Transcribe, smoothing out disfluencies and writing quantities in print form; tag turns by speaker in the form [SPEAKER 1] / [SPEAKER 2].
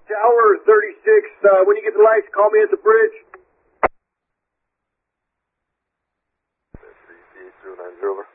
[SPEAKER 1] Tower 36, when you get the lights, call me at the bridge.
[SPEAKER 2] 090 over.